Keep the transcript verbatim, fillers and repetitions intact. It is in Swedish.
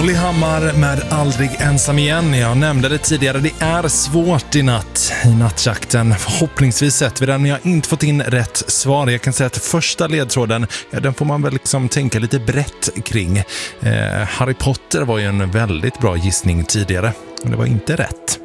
Molly Hammar med Aldrig ensam igen. Jag nämnde det tidigare, det är svårt i natt i nattjakten. Förhoppningsvis sett vi den, men jag har inte fått in rätt svar. Jag kan säga att första ledtråden, ja, den får man väl liksom tänka lite brett kring. Eh, Harry Potter var ju en väldigt bra gissning tidigare, men det var inte rätt.